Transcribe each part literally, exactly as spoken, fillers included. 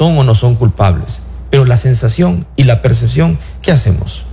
son o no son culpables. Pero la sensación y la percepción, ¿qué hacemos?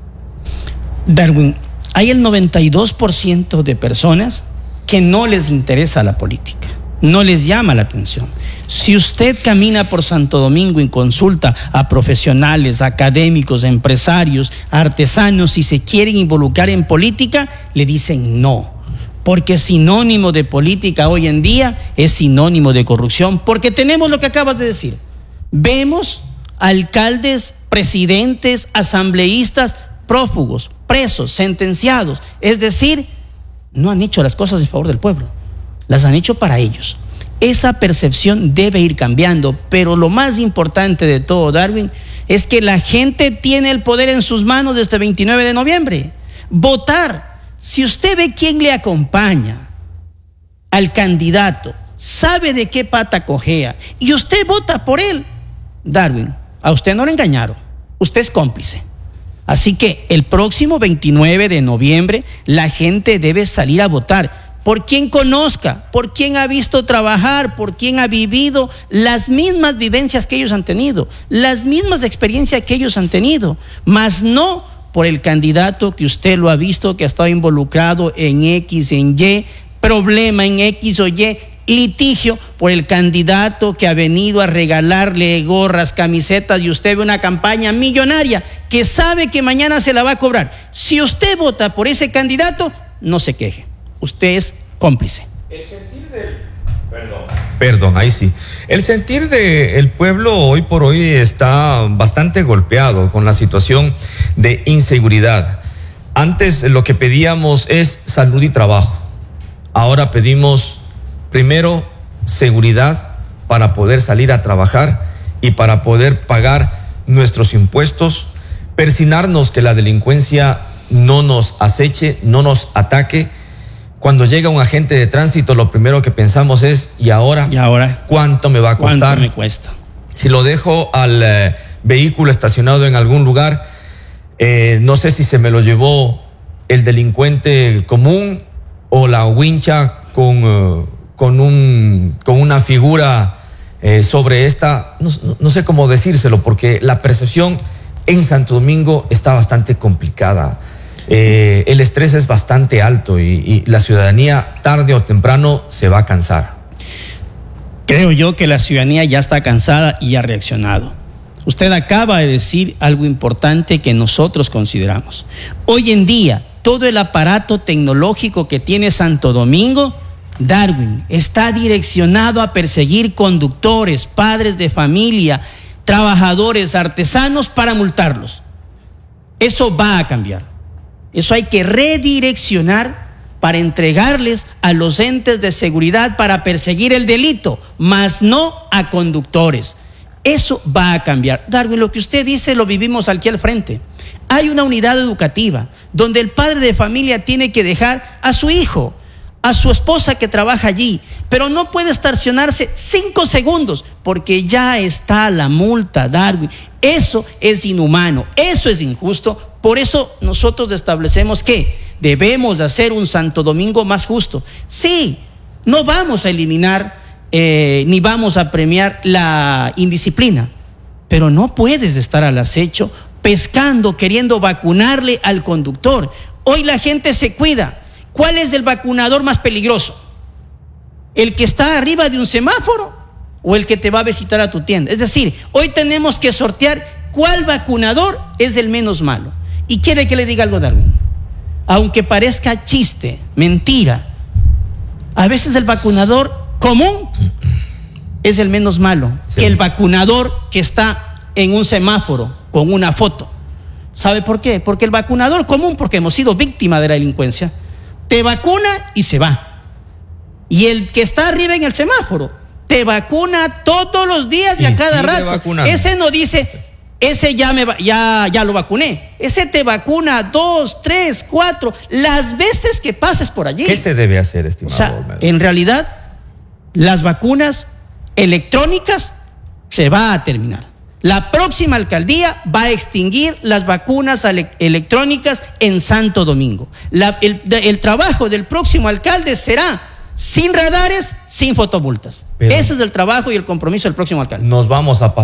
Darwin, hay el noventa y dos por ciento de personas que no les interesa la política, no les llama la atención. Si usted camina por Santo Domingo y consulta a profesionales, académicos, empresarios, artesanos, si se quieren involucrar en política, le dicen no, porque sinónimo de política hoy en día es sinónimo de corrupción, porque tenemos lo que acabas de decir. Vemos alcaldes, presidentes, asambleístas, prófugos, presos, sentenciados, es decir, no han hecho las cosas en favor del pueblo, las han hecho para ellos. Esa percepción debe ir cambiando, pero lo más importante de todo, Darwin, es que la gente tiene el poder en sus manos desde el veintinueve de noviembre. Votar. Si usted ve quién le acompaña al candidato, sabe de qué pata cojea, y usted vota por él, Darwin, a usted no le engañaron, usted es cómplice. Así que el próximo veintinueve de noviembre la gente debe salir a votar por quien conozca, por quien ha visto trabajar, por quien ha vivido las mismas vivencias que ellos han tenido, las mismas experiencias que ellos han tenido, mas no por el candidato que usted lo ha visto, que ha estado involucrado en X, en Y, problema en X o Y, litigio, por el candidato que ha venido a regalarle gorras, camisetas, y usted ve una campaña millonaria que sabe que mañana se la va a cobrar. Si usted vota por ese candidato, no se queje, usted es cómplice. El sentir del... Perdón. Perdón, ahí sí. El sentir del pueblo hoy por hoy está bastante golpeado con la situación de inseguridad. Antes lo que pedíamos es salud y trabajo. Ahora pedimos primero seguridad para poder salir a trabajar y para poder pagar nuestros impuestos, persignarnos que la delincuencia no nos aceche, no nos ataque. Cuando llega un agente de tránsito, lo primero que pensamos es, ¿y ahora? ¿Y ahora? ¿Cuánto me va a costar? ¿Cuánto me cuesta? Si lo dejo al eh, vehículo estacionado en algún lugar, eh, no sé si se me lo llevó el delincuente común o la wincha con, uh, con, un, con una figura eh, sobre esta, no, no sé cómo decírselo, porque la percepción en Santo Domingo está bastante complicada. Eh, el estrés es bastante alto y, y la ciudadanía tarde o temprano se va a cansar. Creo yo que la ciudadanía ya está cansada y ha reaccionado. Usted acaba de decir algo importante que nosotros consideramos. Hoy en día, todo el aparato tecnológico que tiene Santo Domingo, Darwin, está direccionado a perseguir conductores, padres de familia, trabajadores, artesanos, para multarlos. Eso va a cambiar. Eso hay que redireccionar para entregarles a los entes de seguridad para perseguir el delito, mas no a conductores. Eso va a cambiar. Darwin, lo que usted dice lo vivimos aquí al frente. Hay una unidad educativa donde el padre de familia tiene que dejar a su hijo, a su esposa que trabaja allí, pero no puede estacionarse cinco segundos porque ya está la multa, Darwin. Eso es inhumano, eso es injusto. Por eso nosotros establecemos que debemos hacer un Santo Domingo más justo. Sí, no vamos a eliminar eh, ni vamos a premiar la indisciplina, pero no puedes estar al acecho pescando, queriendo vacunarle al conductor. Hoy la gente se cuida. ¿Cuál es el vacunador más peligroso? ¿El que está arriba de un semáforo o el que te va a visitar a tu tienda? Es decir, hoy tenemos que sortear cuál vacunador es el menos malo. Y quiere que le diga algo, Darwin. Aunque parezca chiste, mentira, a veces el vacunador común es el menos malo, sí, que el vacunador que está en un semáforo con una foto. ¿Sabe por qué? Porque el vacunador común, porque hemos sido víctima de la delincuencia, te vacuna y se va. Y el que está arriba en el semáforo te vacuna todos los días y, y a cada rato. Ese no dice, ese ya, me, ya, ya lo vacuné. Ese te vacuna dos, tres, cuatro, las veces que pases por allí. ¿Qué se debe hacer, estimado? O sea, en realidad, las vacunas electrónicas se va a terminar. La próxima alcaldía va a extinguir las vacunas electrónicas en Santo Domingo. La, el, el trabajo del próximo alcalde será sin radares, sin fotomultas. Pero ese es el trabajo y el compromiso del próximo alcalde. Nos vamos a pasar.